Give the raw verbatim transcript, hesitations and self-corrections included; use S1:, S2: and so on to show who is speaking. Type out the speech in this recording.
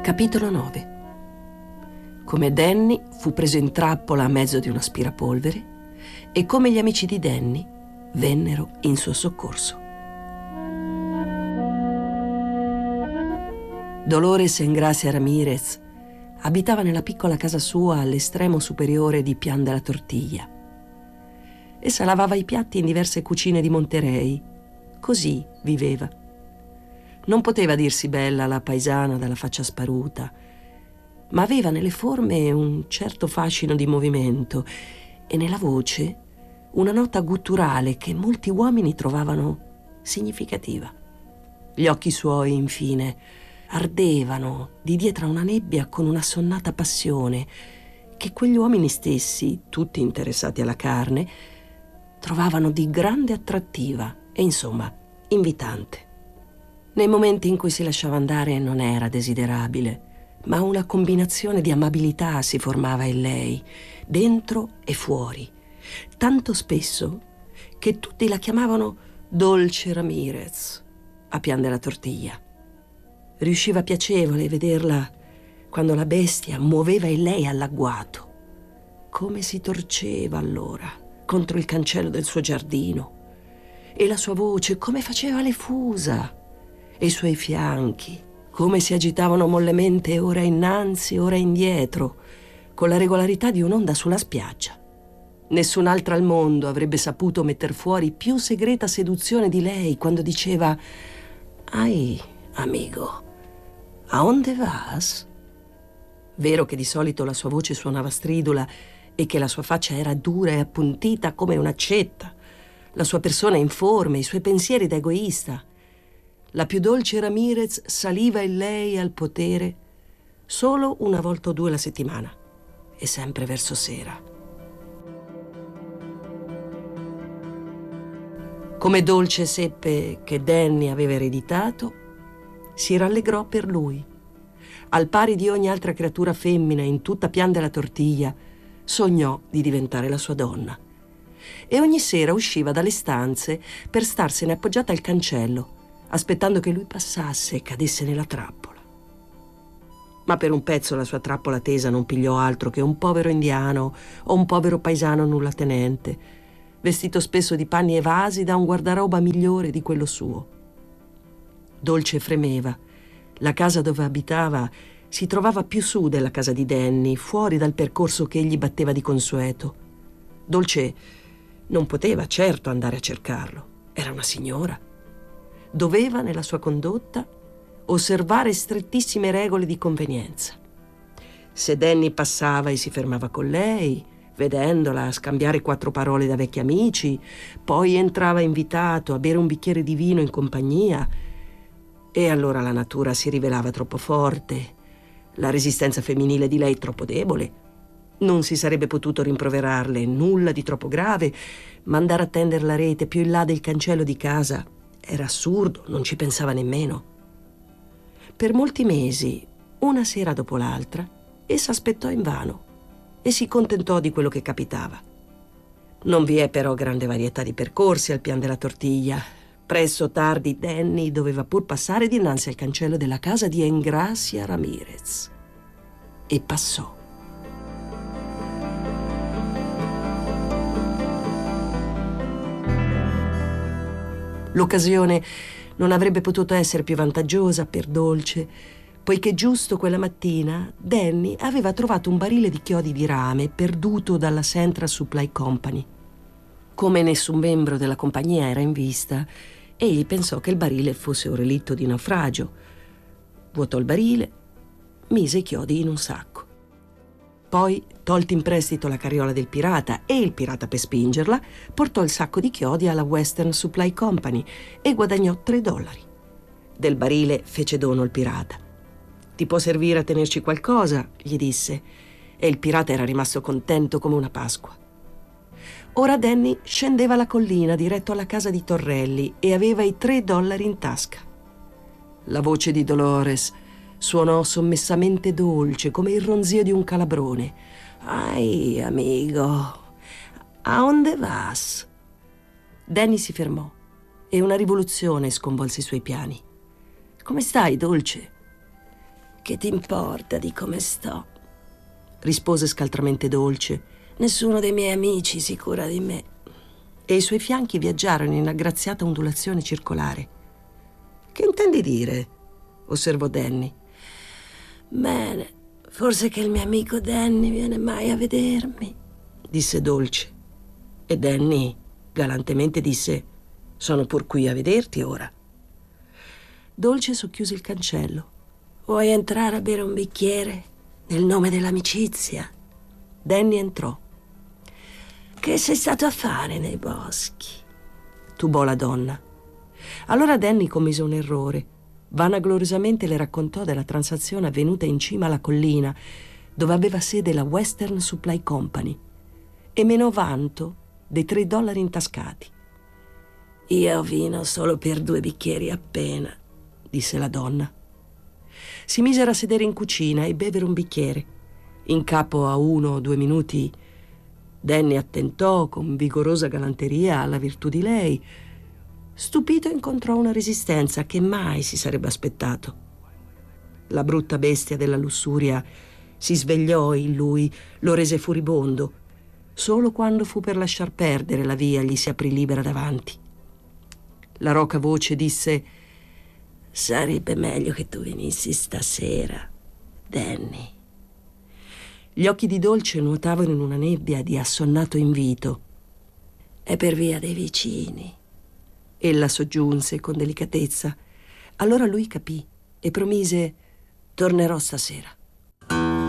S1: Capitolo nove. Come Danny fu preso in trappola a mezzo di un aspirapolvere e come gli amici di Danny vennero in suo soccorso. Dolores Engracia Ramirez abitava nella piccola casa sua all'estremo superiore di Pian de la Tortilla. Essa lavava i piatti in diverse cucine di Monterey. Così viveva. Non poteva dirsi bella la paesana dalla faccia sparuta, ma aveva nelle forme un certo fascino di movimento e nella voce una nota gutturale che molti uomini trovavano significativa. Gli occhi suoi, infine, ardevano di dietro a una nebbia con un'assonnata passione che quegli uomini stessi, tutti interessati alla carne, trovavano di grande attrattiva e, insomma, invitante. Nei momenti in cui si lasciava andare non era desiderabile, ma una combinazione di amabilità si formava in lei, dentro e fuori, tanto spesso che tutti la chiamavano Dolce Ramirez a Pian de la Tortilla. Riusciva piacevole vederla quando la bestia muoveva in lei all'agguato. Come si torceva allora contro il cancello del suo giardino, e la sua voce come faceva le fusa, e i suoi fianchi come si agitavano mollemente ora innanzi, ora indietro, con la regolarità di un'onda sulla spiaggia. Nessun'altra al mondo avrebbe saputo metter fuori più segreta seduzione di lei quando diceva: «Ai, amigo, a onde vas?» Vero che di solito la sua voce suonava stridula e che la sua faccia era dura e appuntita come un'accetta, la sua persona informe, i suoi pensieri da egoista. La più dolce Ramirez saliva in lei al potere solo una volta o due alla settimana, e sempre verso sera. Come Dolce seppe che Danny aveva ereditato, si rallegrò per lui. Al pari di ogni altra creatura femmina in tutta Pian de la Tortilla, sognò di diventare la sua donna. E ogni sera usciva dalle stanze per starsene appoggiata al cancello, aspettando che lui passasse e cadesse nella trappola. Ma per un pezzo la sua trappola tesa non pigliò altro che un povero indiano o un povero paesano nullatenente, vestito spesso di panni evasi da un guardaroba migliore di quello suo. Dolce fremeva. La casa dove abitava si trovava più su della casa di Danny, fuori dal percorso che egli batteva di consueto. Dolce non poteva certo andare a cercarlo. Era una signora. Doveva, nella sua condotta, osservare strettissime regole di convenienza. Se Danny passava e si fermava con lei, vedendola scambiare quattro parole da vecchi amici, poi entrava invitato a bere un bicchiere di vino in compagnia, e allora la natura si rivelava troppo forte, la resistenza femminile di lei troppo debole. Non si sarebbe potuto rimproverarle nulla di troppo grave, ma andare a tendere la rete più in là del cancello di casa era assurdo, non ci pensava nemmeno. Per molti mesi, una sera dopo l'altra, essa aspettò invano e si contentò di quello che capitava. Non vi è però grande varietà di percorsi al Pian della Tortilla. Presto o tardi Danny doveva pur passare dinanzi al cancello della casa di Engracia Ramirez. E passò. L'occasione non avrebbe potuto essere più vantaggiosa per Dolce, poiché giusto quella mattina Danny aveva trovato un barile di chiodi di rame perduto dalla Central Supply Company. Come nessun membro della compagnia era in vista, egli pensò che il barile fosse un relitto di naufragio. Vuotò il barile, mise i chiodi in un sacco. Poi, tolti in prestito la carriola del pirata e il pirata per spingerla, portò il sacco di chiodi alla Western Supply Company e guadagnò tre dollari. Del barile fece dono il pirata. «Ti può servire a tenerci qualcosa?» gli disse, e il pirata era rimasto contento come una Pasqua. Ora Danny scendeva la collina diretto alla casa di Torrelli e aveva i tre dollari in tasca. La voce di Dolores suonò sommessamente dolce come il ronzio di un calabrone. «Ai, amigo, a onde vas?» Danny si fermò e una rivoluzione sconvolse i suoi piani. «Come stai, Dolce?»
S2: Che ti importa di come sto?
S1: Rispose scaltramente Dolce.
S2: Nessuno dei miei amici si cura di me.
S1: E i suoi fianchi viaggiarono in aggraziata ondulazione circolare. Che intendi dire? Osservò Danny.
S2: Bene, forse che il mio amico Danny viene mai a vedermi,
S1: disse Dolce. E Danny galantemente disse: sono pur qui a vederti ora. Dolce socchiuse il cancello.
S2: Vuoi entrare a bere un bicchiere nel nome dell'amicizia?
S1: Danny entrò.
S2: Che sei stato a fare nei boschi?
S1: Tubò la donna. Allora Danny commise un errore. Vanagloriosamente le raccontò della transazione avvenuta in cima alla collina, dove aveva sede la Western Supply Company, e menò vanto dei tre dollari intascati.
S2: Io ho vino solo per due bicchieri appena,
S1: disse la donna. Si misero a sedere in cucina e bevero un bicchiere. In capo a uno o due minuti Danny attentò con vigorosa galanteria alla virtù di lei. Stupito incontrò una resistenza che mai si sarebbe aspettato. La brutta bestia della lussuria si svegliò in lui, lo rese furibondo. Solo quando fu per lasciar perdere la via gli si aprì libera davanti. La roca voce disse:
S2: sarebbe meglio che tu venissi stasera, Danny.
S1: Gli occhi di Dolce nuotavano in una nebbia di assonnato invito.
S2: È per via dei vicini.
S1: Ella soggiunse con delicatezza. Allora lui capì e promise: tornerò stasera.